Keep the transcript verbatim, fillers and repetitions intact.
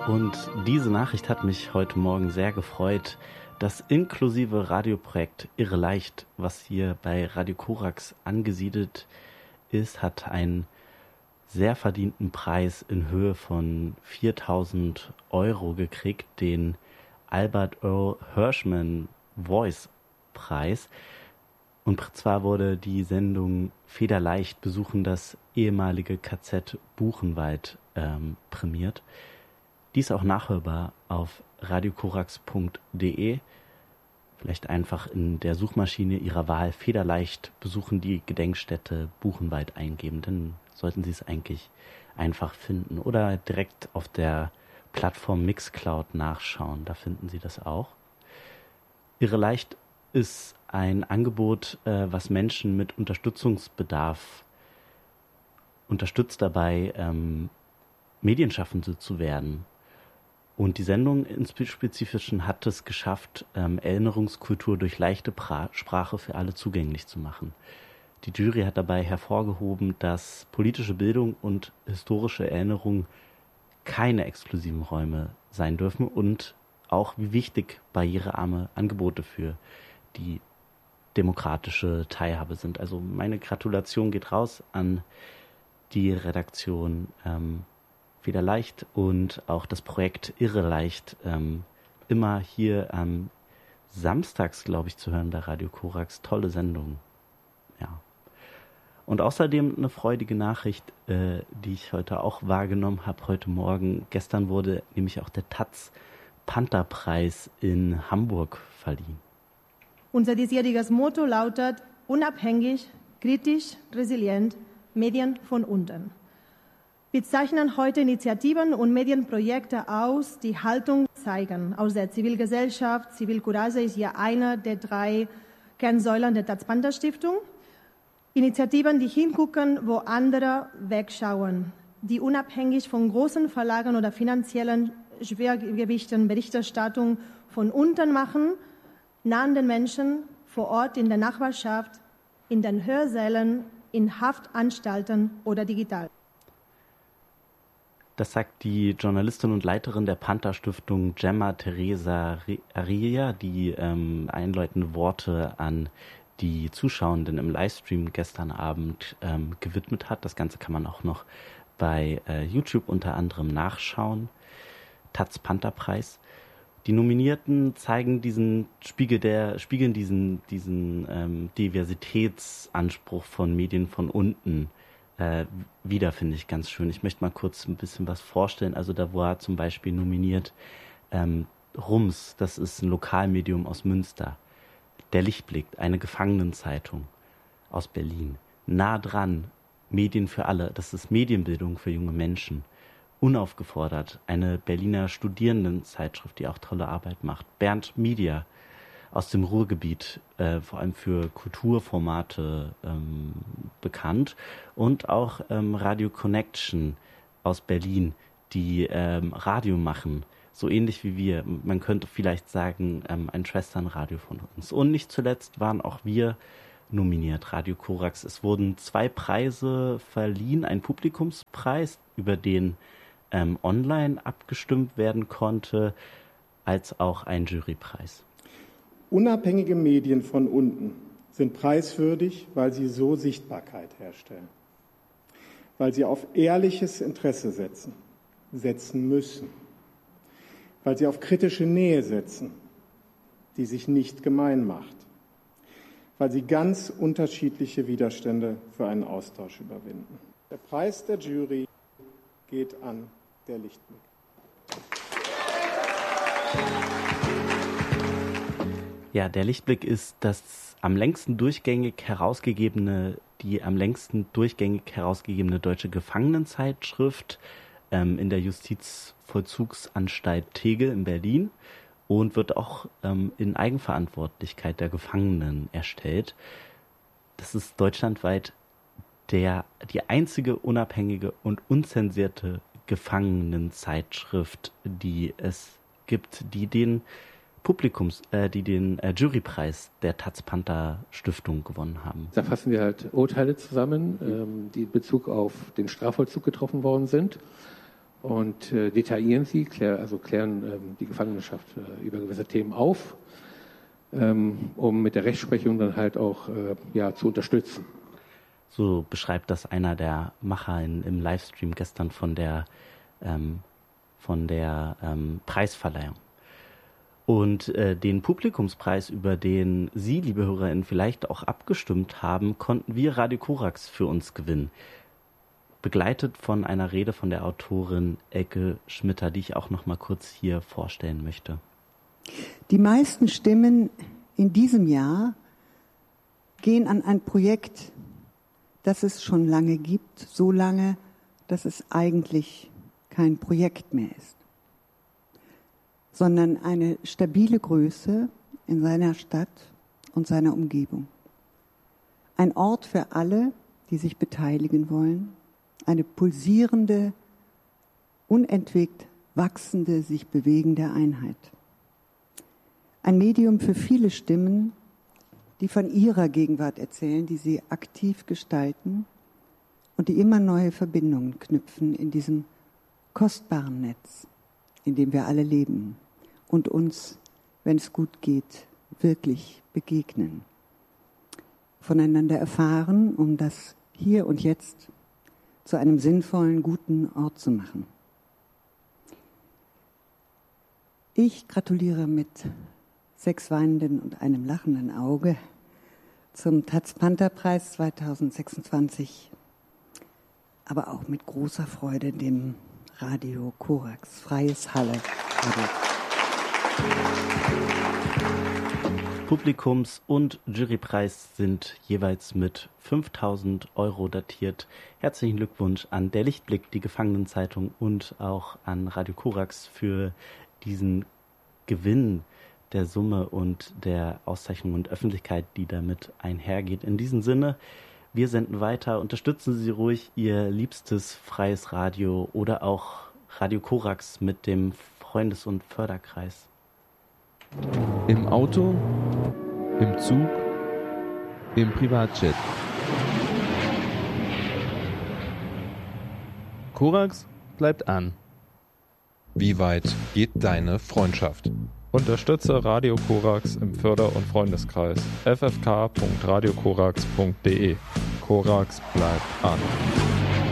Und diese Nachricht hat mich heute Morgen sehr gefreut. Das inklusive Radioprojekt Irre Leicht, was hier bei Radio Korax angesiedelt ist, hat einen sehr verdienten Preis in Höhe von viertausend Euro gekriegt, den Albert Earl Hirschman Voice Preis. Und zwar wurde die Sendung Federleicht besuchen das ehemalige K Z Buchenwald ähm, prämiert. Dies auch nachhörbar auf radiokorax punkt de. Vielleicht einfach in der Suchmaschine Ihrer Wahl Federleicht besuchen, die Gedenkstätte Buchenwald eingeben. Dann sollten Sie es eigentlich einfach finden. Oder direkt auf der Plattform Mixcloud nachschauen. Da finden Sie das auch. Irre Leicht ist ein Angebot, äh, was Menschen mit Unterstützungsbedarf unterstützt dabei, ähm, Medienschaffende zu werden. Und die Sendung im Spezifischen hat es geschafft, ähm, Erinnerungskultur durch leichte pra- Sprache für alle zugänglich zu machen. Die Jury hat dabei hervorgehoben, dass politische Bildung und historische Erinnerung keine exklusiven Räume sein dürfen und auch wie wichtig barrierearme Angebote für die demokratische Teilhabe sind. Also meine Gratulation geht raus an die Redaktion ähm, Federleicht und auch das Projekt Irre Leicht, ähm, immer hier ähm, samstags, glaube ich, zu hören bei Radio Korax. Tolle Sendung. Ja. Und außerdem eine freudige Nachricht, äh, die ich heute auch wahrgenommen habe, heute Morgen. Gestern wurde nämlich auch der Taz Panther-Preis in Hamburg verliehen. Unser diesjähriges Motto lautet: unabhängig, kritisch, resilient, Medien von unten. Wir zeichnen heute Initiativen und Medienprojekte aus, die Haltung zeigen aus der Zivilgesellschaft. Zivilcourage ist ja eine der drei Kernsäulen der Taz Panther Stiftung. Initiativen, die hingucken, wo andere wegschauen, die unabhängig von großen Verlagen oder finanziellen Schwergewichten Berichterstattung von unten machen, nah an den Menschen, vor Ort in der Nachbarschaft, in den Hörsälen, in Haftanstalten oder digital. Das sagt die Journalistin und Leiterin der Panther-Stiftung Gemma Teresa Aria, die ähm, einleitende Worte an die Zuschauenden im Livestream gestern Abend ähm, gewidmet hat. Das Ganze kann man auch noch bei äh, YouTube unter anderem nachschauen. Taz Panther-Preis. Die Nominierten zeigen diesen Spiegel der spiegeln diesen diesen ähm, Diversitätsanspruch von Medien von unten Äh, wieder, finde ich ganz schön. Ich möchte mal kurz ein bisschen was vorstellen. Also da war zum Beispiel nominiert ähm, Rums, das ist ein Lokalmedium aus Münster. Der Lichtblick, eine Gefangenenzeitung aus Berlin. Nah dran, Medien für alle, das ist Medienbildung für junge Menschen. Unaufgefordert, eine Berliner Studierendenzeitschrift, die auch tolle Arbeit macht. Bernd Media aus dem Ruhrgebiet, äh, vor allem für Kulturformate ähm, bekannt. Und auch ähm, Radio Connection aus Berlin, die ähm, Radio machen, so ähnlich wie wir. Man könnte vielleicht sagen, ähm, ein Schwesternradio von uns. Und nicht zuletzt waren auch wir nominiert, Radio Korax. Es wurden zwei Preise verliehen, ein Publikumspreis, über den ähm, online abgestimmt werden konnte, als auch ein Jurypreis. Unabhängige Medien von unten sind preiswürdig, weil sie so Sichtbarkeit herstellen, weil sie auf ehrliches Interesse setzen, setzen müssen, weil sie auf kritische Nähe setzen, die sich nicht gemein macht, weil sie ganz unterschiedliche Widerstände für einen Austausch überwinden. Der Preis der Jury geht an der Lichtblick. Ja, der Lichtblick ist das am längsten durchgängig herausgegebene, die am längsten durchgängig herausgegebene deutsche Gefangenenzeitschrift ähm, in der Justizvollzugsanstalt Tegel in Berlin und wird auch ähm, in Eigenverantwortlichkeit der Gefangenen erstellt. Das ist deutschlandweit der, die einzige unabhängige und unzensierte Gefangenenzeitschrift, die es gibt, die den Publikums, äh, die den äh, Jurypreis der Taz Panther Stiftung gewonnen haben. Da fassen wir halt Urteile zusammen, ähm, die in Bezug auf den Strafvollzug getroffen worden sind. und äh, detaillieren sie, klär, also klären ähm, die Gefangenschaft äh, über gewisse Themen auf, ähm, um mit der Rechtsprechung dann halt auch äh, ja, zu unterstützen. So beschreibt das einer der Macher in, im Livestream gestern von der, ähm, von der ähm, Preisverleihung. Und äh, den Publikumspreis, über den Sie, liebe HörerInnen, vielleicht auch abgestimmt haben, konnten wir Radio Korax für uns gewinnen. Begleitet von einer Rede von der Autorin Elke Schmitter, die ich auch noch mal kurz hier vorstellen möchte. Die meisten Stimmen in diesem Jahr gehen an ein Projekt, das es schon lange gibt, so lange, dass es eigentlich kein Projekt mehr ist, sondern eine stabile Größe in seiner Stadt und seiner Umgebung. Ein Ort für alle, die sich beteiligen wollen, eine pulsierende, unentwegt wachsende, sich bewegende Einheit. Ein Medium für viele Stimmen, die von ihrer Gegenwart erzählen, die sie aktiv gestalten und die immer neue Verbindungen knüpfen in diesem kostbaren Netz, in dem wir alle leben und uns, wenn es gut geht, wirklich begegnen. Voneinander erfahren, um das hier und jetzt zu einem sinnvollen, guten Ort zu machen. Ich gratuliere mit sechs weinenden und einem lachenden Auge zum Taz-Panther-Preis zweitausendsechsundzwanzig, aber auch mit großer Freude dem Radio Korax Freies Halle. Publikums- und Jurypreis sind jeweils mit fünftausend Euro datiert. Herzlichen Glückwunsch an der Lichtblick, die Gefangenenzeitung und auch an Radio Korax für diesen Gewinn der Summe und der Auszeichnung und Öffentlichkeit, die damit einhergeht. In diesem Sinne, wir senden weiter. Unterstützen Sie ruhig Ihr liebstes freies Radio oder auch Radio Korax mit dem Freundes- und Förderkreis. Im Auto, im Zug, im Privatjet. Korax bleibt an. Wie weit geht deine Freundschaft? Unterstütze Radio Korax im Förder- und Freundeskreis f f k punkt radio korax punkt d e. Korax bleibt an.